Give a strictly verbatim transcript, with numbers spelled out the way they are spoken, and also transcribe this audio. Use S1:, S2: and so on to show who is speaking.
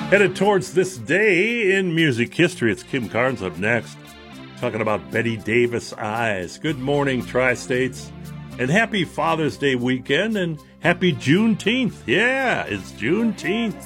S1: Headed towards this day in music history, it's Kim Carnes up next, talking about Betty Davis Eyes. Good morning, Tri-States, and happy Father's Day weekend, and happy Juneteenth. Yeah, it's Juneteenth.